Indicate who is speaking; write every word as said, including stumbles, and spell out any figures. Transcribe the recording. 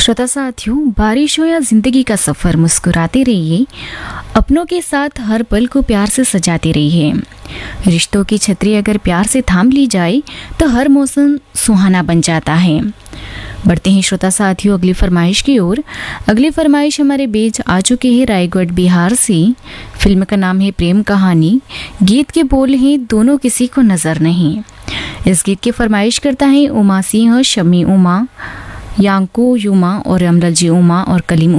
Speaker 1: श्रोता साथियों, बारिश हो या जिंदगी का सफर, मुस्कुराते रहिए। अपनों के साथ हर पल को प्यार से सजाते रहिए। रिश्तों की छतरी अगर प्यार से थाम ली जाए तो हर मौसम सुहाना बन जाता है। बढ़ते हैं श्रोता साथियों अगली फरमाइश की ओर। अगली फरमाइश हमारे बीच आ चुके हैं रायगढ़ बिहार से। फिल्म का नाम है प्रेम कहानी। गीत के बोल हैं दोनों किसी को नजर नहीं। इस गीत की फरमाइश करता है उमा सिंह, शमी उमा, यांकू युमा और अमरल जी उमा और कलीम